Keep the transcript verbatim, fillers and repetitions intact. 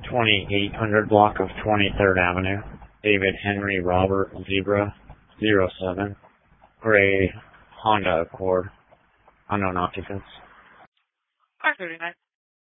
twenty-eight hundred block of twenty-third Avenue. David Henry Robert Zebra zero seven. Gray Honda Accord. Unknown occupants. R thirty-nine.